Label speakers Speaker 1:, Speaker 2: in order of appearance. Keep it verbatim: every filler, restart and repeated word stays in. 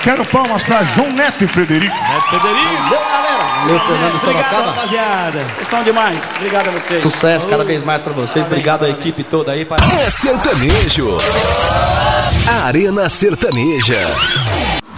Speaker 1: quero palmas pra João Neto e Frederico.
Speaker 2: Neto Frederico.
Speaker 3: Valeu, galera. Valeu, Fernando
Speaker 2: Obrigado,
Speaker 3: Sorocaba.
Speaker 2: rapaziada.
Speaker 3: Vocês são demais. Obrigado a vocês. Sucesso cada vez mais pra vocês. Obrigado à equipe toda aí.
Speaker 4: É sertanejo. Arena Sertaneja.